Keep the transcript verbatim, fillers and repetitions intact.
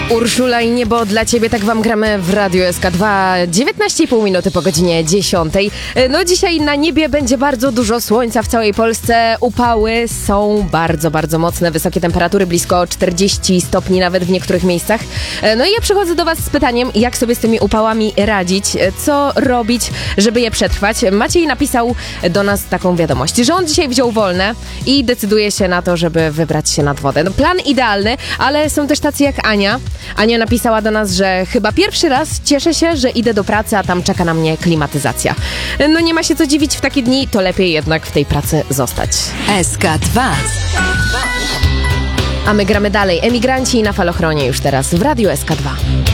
Urszula i Niebo dla ciebie, tak wam gramy w Radiu S K dwa, dziewiętnaście i pół minuty po godzinie dziesiątej. No dzisiaj na niebie będzie bardzo dużo słońca w całej Polsce, upały są bardzo, bardzo mocne, wysokie temperatury, blisko czterdzieści stopni nawet w niektórych miejscach. No i ja przychodzę do was z pytaniem, jak sobie z tymi upałami radzić, co robić, żeby je przetrwać. Maciej napisał do nas taką wiadomość, że on dzisiaj wziął wolne i decyduje się na to, żeby wybrać się nad wodę. No, plan idealny, ale są też tacy jak Ania. Ania napisała do nas, że chyba pierwszy raz cieszę się, że idę do pracy, a tam czeka na mnie klimatyzacja. No nie ma się co dziwić w takie dni, to lepiej jednak w tej pracy zostać. S K dwa. A my gramy dalej. Emigranci na Falochronie już teraz w Radiu S K dwa.